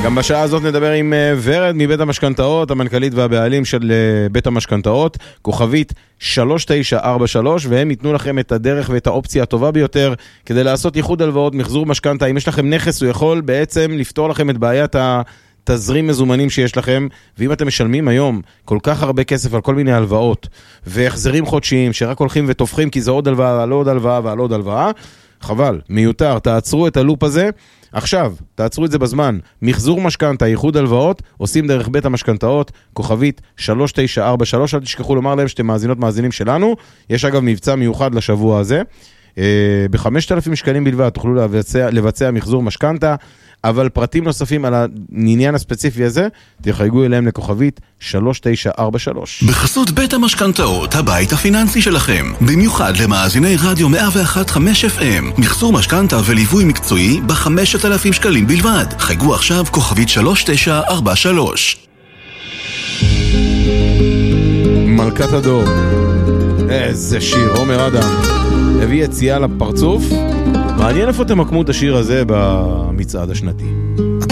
גם בשעה הזאת נדבר עם ורד מבית המשכנתאות, המנכ"לית והבעלים של בית המשכנתאות, כוכבית 3943, והם ייתנו לכם את הדרך ואת האופציה הטובה ביותר כדי לעשות ייחוד הלוואות, מחזור משכנתה. אם יש לכם נכס, הוא יכול בעצם לפתור לכם את בעיית תזרים מזומנים שיש לכם, ואם אתם משלמים היום כל כך הרבה כסף על כל מיני הלוואות, והחזרים חודשיים שרק הולכים ותופחים כי זה עוד הלוואה, על עוד הלוואה ועל עוד הלוואה, חבל, מיותר, תעצרו את הלופ הזה, עכשיו, תעצרו את זה בזמן, מחזור משכנתה, ייחוד הלוואות, עושים דרך בית המשכנתאות, כוכבית 3943, אל תשכחו לומר להם שאתם מאזינים שלנו, יש אגב מבצע מיוחד לשבוע הזה, ב-5,000 שקלים בלבד תוכלו לבצע מחזור משכנתה, אבל פרטים נוספים על העניין הספציפי הזה, תחייגו אליהם לכוכבית 3943. בחסות בית המשכנתאות, הבית הפיננסי שלכם. במיוחד למאזיני רדיו 101.5 FM. מחזור משכנתה וליווי מקצועי ב-5,000 שקלים בלבד. חייגו עכשיו כוכבית 3943. מלכת הדור. איזה שיר, עומר אדם. הביא יציאה לפרצוף. מעניין איפה תמקמו את השיר הזה במצעד השנתי.